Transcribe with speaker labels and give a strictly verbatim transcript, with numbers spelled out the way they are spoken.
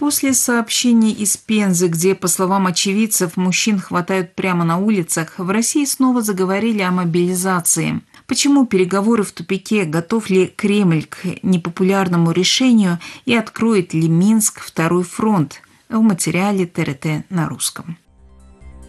Speaker 1: После сообщений из Пензы, где, по словам очевидцев, мужчин хватают прямо на улицах, в России снова заговорили о мобилизации. Почему переговоры в тупике? Готов ли Кремль к непопулярному решению и откроет ли Минск второй фронт? В материале ТРТ на русском.